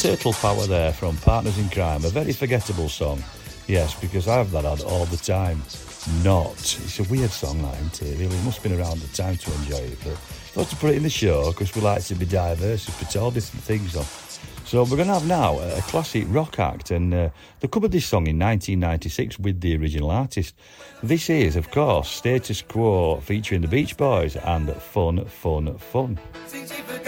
Turtle Power there from Partners in Crime, a very forgettable song. Yes, because I have that on all the time. Not. It's a weird song, that, isn't it? Really, it must have been around the time to enjoy it, but I thought to put it in the show because we like to be diverse and put all different things on. So we're going to have now a classic rock act, and they covered this song in 1996 with the original artist. This is, of course, Status Quo featuring the Beach Boys and Fun, Fun, Fun.